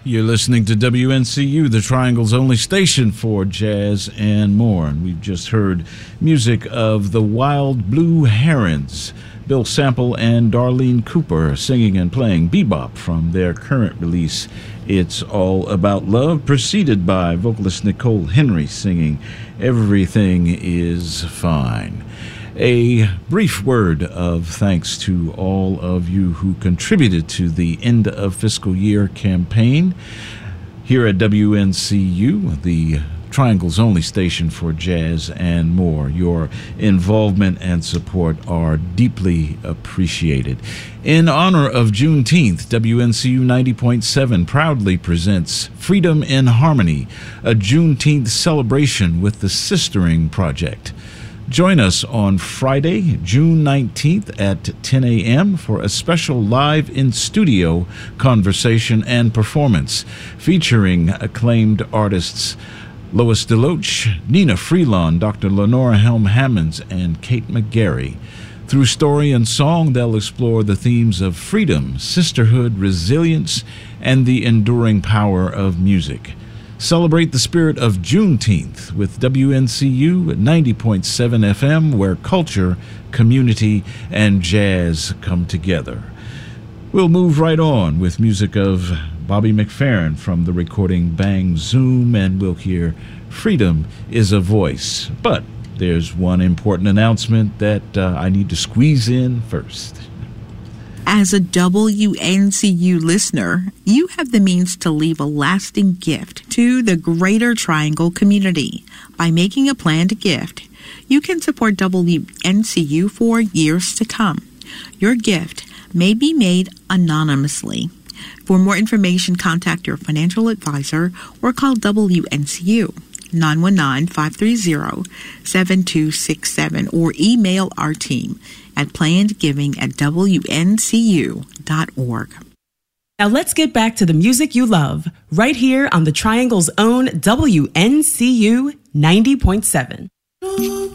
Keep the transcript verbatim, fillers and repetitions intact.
You're listening to W N C U, the Triangle's only station for jazz and more. And we've just heard music of the Wild Blue Herons, Bill Sample and Darlene Cooper singing and playing bebop from their current release, It's All About Love, preceded by vocalist Nicole Henry singing Everything Is Fine. A brief word of thanks to all of you who contributed to the end of fiscal year campaign here at W N C U, the Triangle's only station for jazz and more. Your involvement and support are deeply appreciated. In honor of Juneteenth, W N C U ninety point seven proudly presents Freedom in Harmony, a Juneteenth celebration with the Sistering Project. Join us on Friday, June nineteenth at ten a.m. for a special live in-studio conversation and performance featuring acclaimed artists Lois DeLoach, Nina Freelon, Doctor Lenora Helm-Hammonds, and Kate McGarry. Through story and song, they'll explore the themes of freedom, sisterhood, resilience, and the enduring power of music. Celebrate the spirit of Juneteenth with W N C U ninety point seven F M, where culture, community, and jazz come together. We'll move right on with music of Bobby McFerrin from the recording Bang Zoom, and we'll hear Freedom is a Voice. But there's one important announcement that uh, I need to squeeze in first. As a W N C U listener, you have the means to leave a lasting gift to the Greater Triangle community. By making a planned gift, you can support W N C U for years to come. Your gift may be made anonymously. For more information, contact your financial advisor or call W N C U nine one nine, five three zero, seven two six seven or email our team at plannedgiving at W N C U dot org. Now let's get back to the music you love, right here on the Triangle's own W N C U ninety point seven.